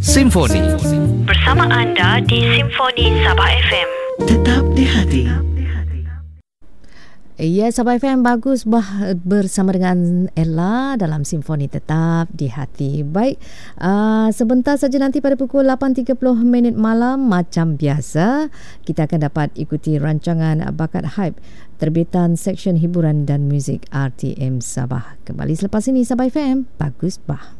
Simfoni. Bersama anda di Simfoni Sabah FM. Tetap di hati. Ya, Sabah FM bagus bersama dengan Ella dalam Simfoni Tetap di Hati. Baik, sebentar saja nanti pada pukul 8.30 malam macam biasa kita akan dapat ikuti rancangan Bakat Hype terbitan Seksyen Hiburan dan Muzik RTM Sabah. Kembali selepas ini Sabah FM bagus bah.